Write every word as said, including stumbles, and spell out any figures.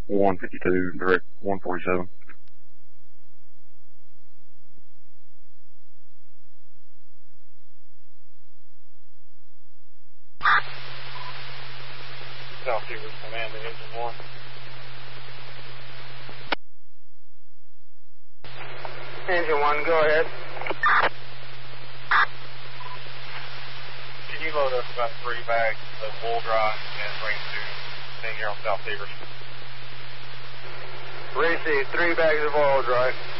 one fifty-two, direct one forty-seven. South Seavers Command to Engine one. Engine one, go ahead. Can you load up about three bags of wool dry and bring to thing here on South Seavers? Received, three bags of oil dry.